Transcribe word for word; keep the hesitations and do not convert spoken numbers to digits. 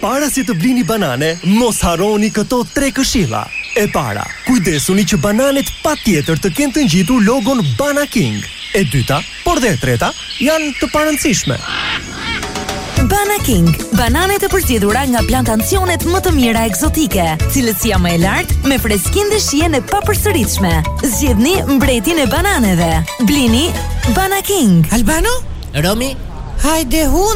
Para se të blini banane, mos harroni këto tre këshilla. E para, kujdesuni që bananet patjetër të kenë të ngjitur logon Bana King. E dyta, por dhe e treta, janë të parëndësishme. Bana King, bananet e përzgjedhura nga plantacionet më të mira ekzotike, cilësia më e lartë me freskinë dhe shijen e papërsëritshme. Zgjedhni mbretin e bananeve. Blini Bana King. Albano? Romi? Hajde hu